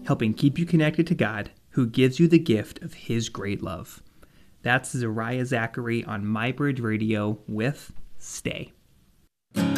helping keep you connected to God, who gives you the gift of His great love. That's Zariah Zachary on MyBridge Radio with Stay.